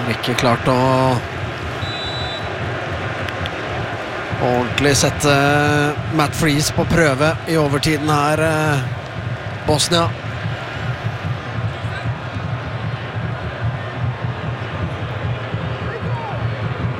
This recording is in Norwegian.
Ikke klart å ordentlig sette Matt Freese på prøve i overtiden her, Bosnia.